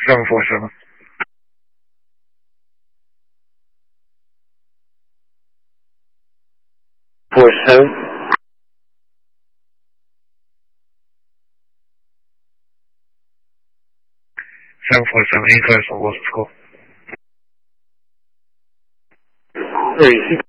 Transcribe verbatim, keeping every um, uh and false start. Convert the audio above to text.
生佛生。佛生。生佛生，一个手我错。对。